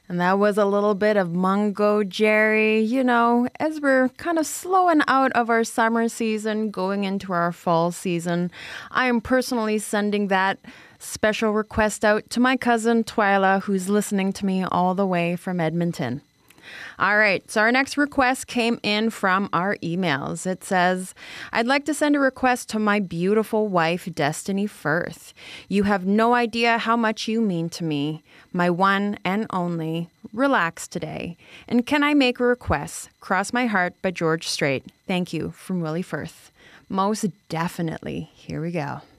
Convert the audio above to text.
And that was a little bit of Mungo Jerry. You know, as we're kind of slowing out of our summer season, going into our fall season, I am personally sending that special request out to my cousin Twyla, who's listening to me all the way from Edmonton. All right, so our next request came in from our emails. It says, I'd like to send a request to my beautiful wife, Destiny Firth. You have no idea how much you mean to me, my one and only. Relax today. And can I make a request? Cross My Heart by George Strait. Thank you, from Willie Firth. Most definitely. Here we go.